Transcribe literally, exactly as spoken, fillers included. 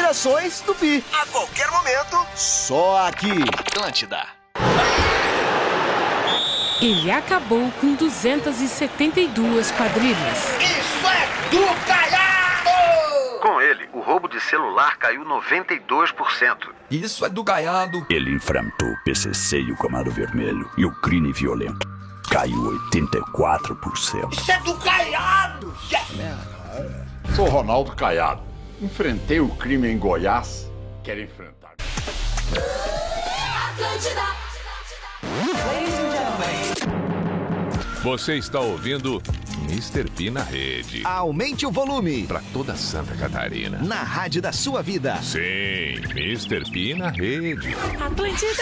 Operações Tupi. A qualquer momento, só aqui. Atlântida. Ele acabou com duzentas e setenta e duas quadrilhas. Isso é do Caiado! Com ele, o roubo de celular caiu noventa e dois por cento. Isso é do Caiado. Ele enfrentou o P C C e o Comando Vermelho. E o crime violento caiu oitenta e quatro por cento. Isso é do Caiado! Sou Ronaldo Caiado. Enfrentei o crime em Goiás. Quero enfrentar. Você está ouvindo mister P na rede. Aumente o volume. Para toda Santa Catarina. Na rádio da sua vida. Sim, mister P na rede. Atlântida.